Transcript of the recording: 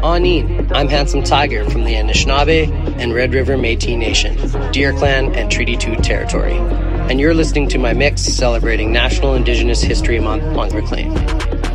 Aneen, I'm Handsome Tiger from the Anishinaabe and Red River Métis Nation, Deer Clan and Treaty 2 territory. And you're listening to my mix celebrating National Indigenous History Month on Reclaim.